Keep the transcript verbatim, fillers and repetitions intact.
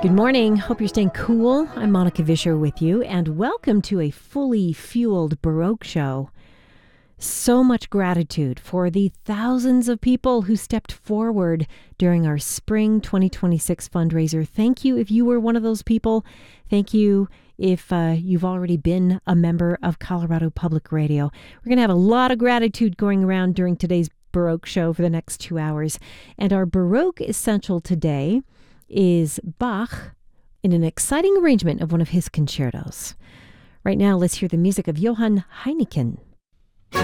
Good morning. Hope you're staying cool. I'm Monica Vischer with you, and welcome to a fully fueled Baroque show. So much gratitude for the thousands of people who stepped forward during our spring twenty twenty-six fundraiser. Thank you if you were one of those people. Thank you if uh, you've already been a member of Colorado Public Radio. We're going to have a lot of gratitude going around during today's Baroque show for the next two hours. And our Baroque Essential today is Bach in an exciting arrangement of one of his concertos. Right now, let's hear the music of Johann Heineken.